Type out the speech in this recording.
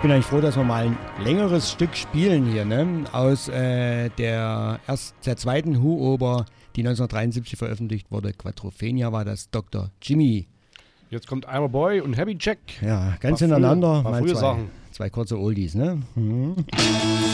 Ich bin eigentlich froh, dass wir mal ein längeres Stück spielen hier, ne? Aus der zweiten Who-Oper, die 1973 veröffentlicht wurde. Quadrophenia war das Dr. Jimmy. Jetzt kommt I'm a Boy und Happy Jack. Ja, ganz hintereinander. Mal mal frühe Sachen. zwei kurze Oldies, ne? Mhm.